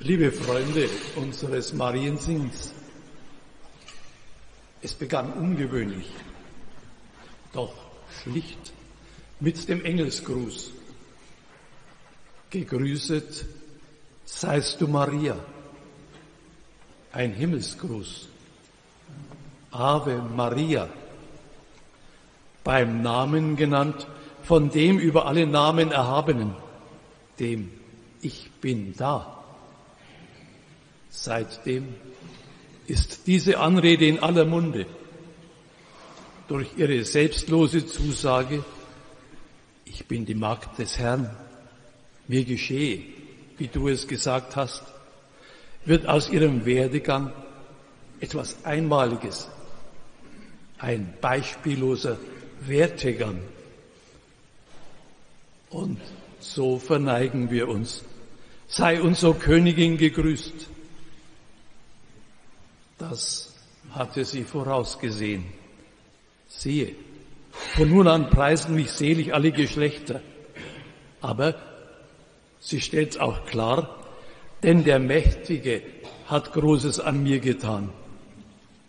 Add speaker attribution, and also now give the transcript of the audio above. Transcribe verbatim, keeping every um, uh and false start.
Speaker 1: Liebe Freunde unseres Mariensings, es begann ungewöhnlich, doch schlicht mit dem Engelsgruß. Gegrüßet seist du, Maria, ein Himmelsgruß. Ave Maria, beim Namen genannt, von dem über alle Namen Erhabenen, dem Ich bin da. Seitdem ist diese Anrede in aller Munde. Durch ihre selbstlose Zusage, ich bin die Magd des Herrn, mir geschehe, wie du es gesagt hast, wird aus ihrem Werdegang etwas Einmaliges, ein beispielloser Wertegang. Und so verneigen wir uns. Sei uns, o Königin, gegrüßt. Das hatte sie vorausgesehen. Siehe, von nun an preisen mich selig alle Geschlechter. Aber sie stellt auch klar, denn der Mächtige hat Großes an mir getan.